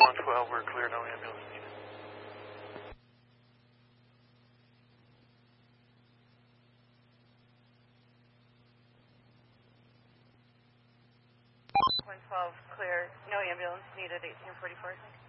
112, we're clear, no ambulance needed. 112, clear, no ambulance needed, 1844.